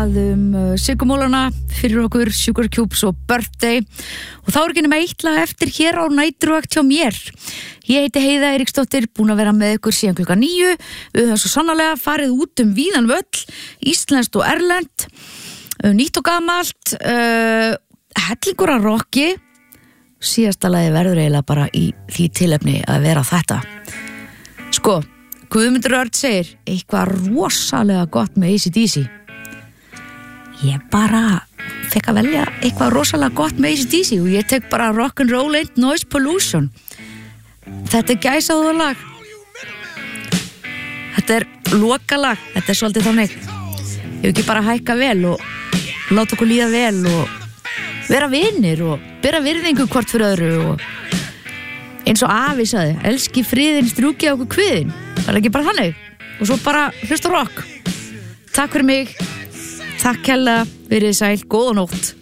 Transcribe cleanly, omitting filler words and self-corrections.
Sigurmólana fyrir okkur, Sugar Cubes og Birthday og þá ekki nema eitt lag eftir hér á næturvakt hjá mér. Ég heiti Heiða Eiríksdóttir, búin að vera með ykkur síðan klukkan 9. Við höfum svo sannarlega farið út víðan völl, íslenskt og erlent, nýtt og gamalt, hellingur af rocki. Síðasta lagi verður eiginlega bara í því tilefni að vera þetta. Sko, Guðmundur Örn segir eitthvað rosalega gott með AC/DC. Ég bara fekk að velja eitthvað rosalega gott með AC/DC og ég tek bara Rock'n'Roll Ain't Noise Pollution. Þetta gæsaðu lag. Þetta lokalag, þetta svolítið þannig. Ég vil ekki bara hækka vel og láta okkur líða vel og vera vinir og bera virðingu hvort fyrir öðru og eins og afi sagði, elski friðinn, strjúki á okkur kviðinn. Það ekki bara þannig. Og svo bara hlusta rock. Takk fyrir mig. Takk kærlega, verið sæl, góða nótt.